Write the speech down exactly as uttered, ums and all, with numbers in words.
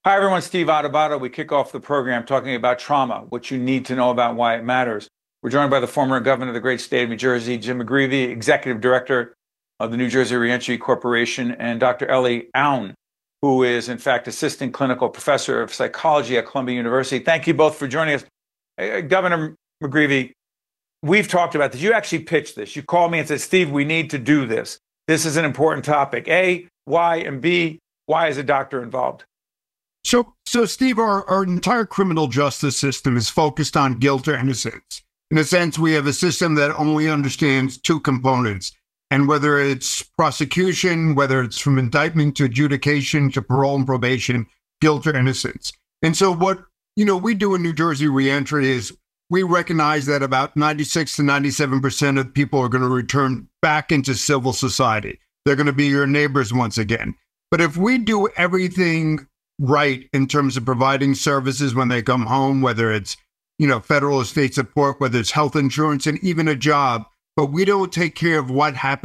Hi, everyone. Steve Adubato. We kick off the program talking about trauma, what you need to know about why it matters. We're joined by the former governor of the great state of New Jersey, Jim McGreevey, executive director of the New Jersey Reentry Corporation, and Doctor Ellie Aoun, who is, in fact, assistant clinical professor of psychology at Columbia University. Thank you both for joining us. Uh, Governor McGreevey, we've talked about this. You actually pitched this. You called me and said, Steve, we need to do this. This is an important topic. A, why, and B, why is a doctor involved? So, so Steve, our, our entire criminal justice system is focused on guilt or innocence. In a sense, we have a system that only understands two components. And whether it's prosecution, whether it's from indictment to adjudication to parole and probation, guilt or innocence. And so what, you know, we do in New Jersey Reentry is we recognize that about ninety-six to ninety-seven percent of people are going to return back into civil society. They're going to be your neighbors once again. But if we do everything right in terms of providing services when they come home, whether it's, you know, federal or state support, whether it's health insurance and even a job, but we don't take care of what happens